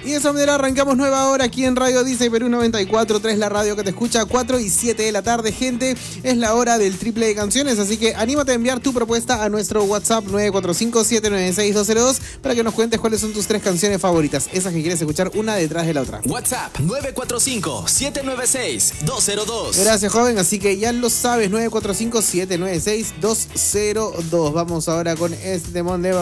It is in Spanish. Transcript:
Y de esa manera arrancamos nueva hora aquí en Radio Disney Perú 94.3, la radio que te escucha a 4 y 7 de la tarde, gente. Es la hora del triple de canciones, así que anímate a enviar tu propuesta a nuestro WhatsApp 945-796-202 para que nos cuentes cuáles son tus 3 canciones favoritas, esas que quieres escuchar una detrás de la otra. WhatsApp 945-796-202. Gracias, joven, así que ya lo sabes, 945-796-202. Vamos ahora con este temón de